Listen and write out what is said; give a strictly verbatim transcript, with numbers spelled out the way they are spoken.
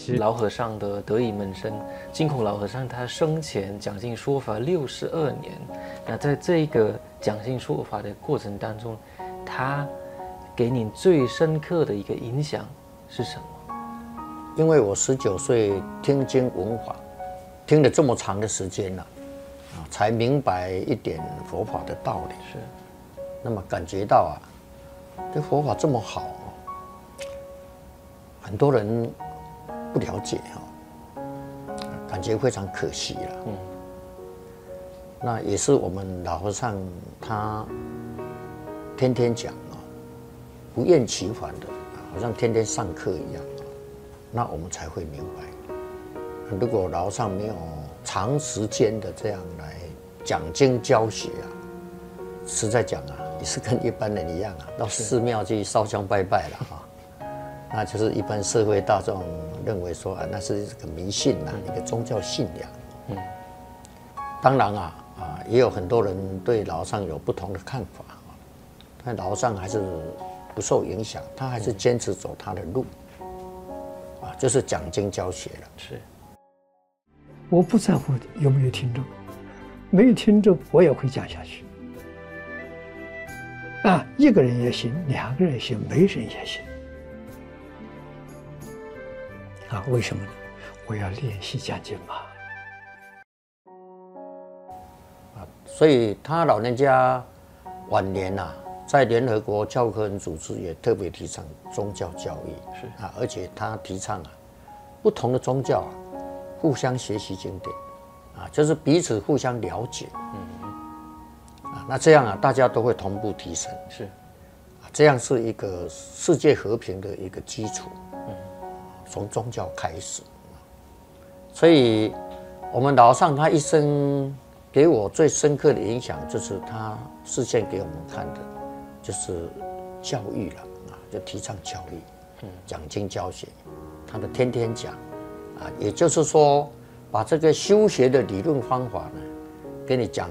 老和尚的得意门生净空老和尚，他生前讲经说法六十二年。那在这个讲经说法的过程当中，他给你最深刻的一个影响是什么？ 因为我十九岁听经闻法，听了这么长的时间了，啊，才明白一点佛法的道理。 是， 那么感觉到啊，这佛法这么好，很多人不了解哈，感觉非常可惜了。嗯，那也是我们老和尚他天天讲啊，不厌其烦的，好像天天上课一样。那我们才会明白，如果老和尚没有长时间的这样来讲经教学啊，实在讲啊，也是跟一般人一样啊，到寺庙去烧香拜拜了哈、啊，那就是一般社会大众认为说啊，那是一个迷信呐、啊，一个宗教信仰。嗯，当然啊啊，也有很多人对老和尚有不同的看法啊，但老和尚还是不受影响，他还是坚持走他的路。就是讲经教学了。 是， 我不在乎有没有听众，没有听众我也会讲下去。啊，一个人也行，两个人也行，没人也行。啊，为什么呢？我要练习讲经嘛。 啊，所以他老人家晚年啊，在联合国教科文组织也特别提倡宗教教育， 是啊，而且他提倡啊，不同的宗教啊，互相学习经典，啊，就是彼此互相了解，嗯，啊，那这样啊，大家都会同步提升， 是， 啊，这样是一个世界和平的一个基础，嗯，从宗教开始，所以我们老和尚他一生给我最深刻的影响，就是他示现给我们看的。就是教育了啊，就提倡教育，嗯，讲经教学，他的天天讲，啊，也就是说，把这个修学的理论方法呢，给你讲